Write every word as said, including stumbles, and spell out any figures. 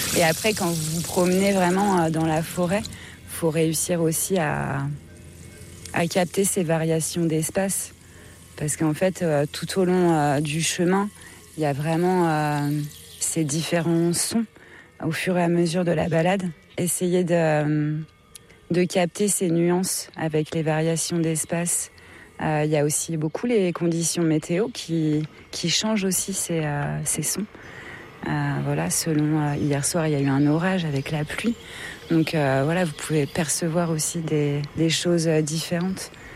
Et après, quand vous vous promenez vraiment dans la forêt, il faut réussir aussi à, à capter ces variations d'espace. Parce qu'en fait, euh, tout au long euh, du chemin, il y a vraiment euh, ces différents sons au fur et à mesure de la balade. Essayer de, de capter ces nuances avec les variations d'espace. Euh, il y a aussi beaucoup les conditions météo qui, qui changent aussi ces, euh, ces sons. Euh, voilà, selon euh, hier soir, il y a eu un orage avec la pluie. Donc euh, voilà, vous pouvez percevoir aussi des, des choses différentes.